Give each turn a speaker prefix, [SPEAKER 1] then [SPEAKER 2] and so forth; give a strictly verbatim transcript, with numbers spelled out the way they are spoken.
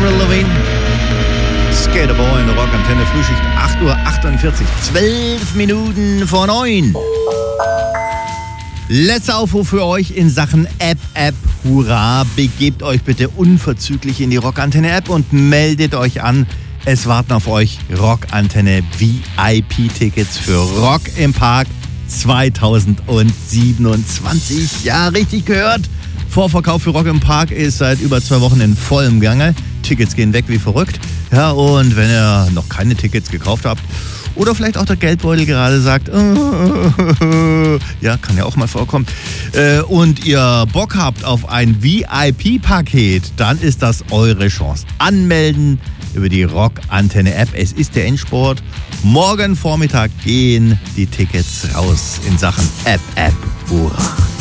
[SPEAKER 1] Avril Lavigne. Skaterboy in der Rockantenne, Frühschicht, acht Uhr achtundvierzig, zwölf Minuten vor neun. Letzter Aufruf für euch in Sachen App, App, hurra. Begebt euch bitte unverzüglich in die Rockantenne-App und meldet euch an. Es warten auf euch Rockantenne V I P-Tickets für Rock im Park zweitausendsiebenundzwanzig. Ja, richtig gehört. Vorverkauf für Rock im Park ist seit über zwei Wochen in vollem Gange. Tickets gehen weg wie verrückt. Ja, und wenn ihr noch keine Tickets gekauft habt oder vielleicht auch der Geldbeutel gerade sagt, ja, kann ja auch mal vorkommen, und ihr Bock habt auf ein V I P-Paket, dann ist das eure Chance. Anmelden über die Rockantenne-App. Es ist der Endspurt. Morgen Vormittag gehen die Tickets raus in Sachen App, App, hurra.